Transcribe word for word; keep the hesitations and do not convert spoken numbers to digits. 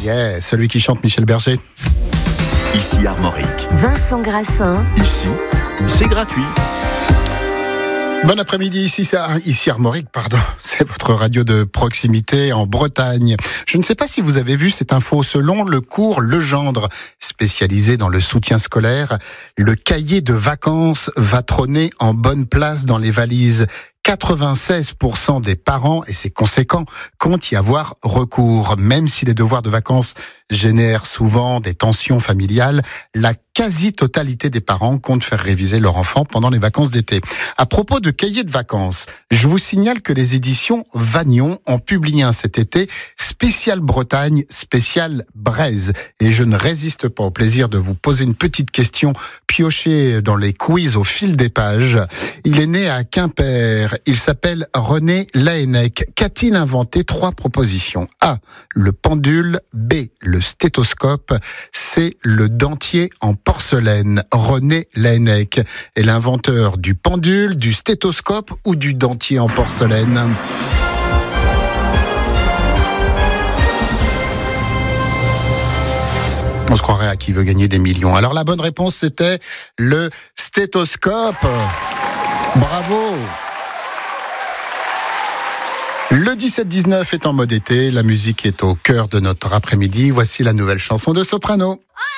Yeah, celui qui chante Michel Berger. Ici Armorique. Vincent Grassin. Ici, c'est gratuit. Bon après-midi, ici, c'est, ici Armorique, pardon. C'est votre radio de proximité en Bretagne. Je ne sais pas si vous avez vu cette info. Selon le cours Legendre, spécialisé dans le soutien scolaire, le cahier de vacances va trôner en bonne place dans les valises. quatre-vingt-seize pour cent des parents, et c'est conséquent, comptent y avoir recours. Même si les devoirs de vacances génèrent souvent des tensions familiales, la quasi-totalité des parents comptent faire réviser leur enfant pendant les vacances d'été. À propos de cahiers de vacances, je vous signale que les éditions Vagnon ont publié un cet été spécial Bretagne, spécial Braise. Et je ne résiste pas au plaisir de vous poser une petite question piochée dans les quiz au fil des pages. Il est né à Quimper. Il s'appelle René Laennec. Qu'a-t-il inventé? Trois propositions. A. Le pendule. B. Le stéthoscope. C. Le dentier en porcelaine. René Laennec est l'inventeur du pendule, du stéthoscope ou du dentier en porcelaine. On se croirait à qui veut gagner des millions. Alors la bonne réponse, c'était le stéthoscope. Bravo! Le dix-sept dix-neuf est en mode été, la musique est au cœur de notre après-midi. Voici la nouvelle chanson de Soprano.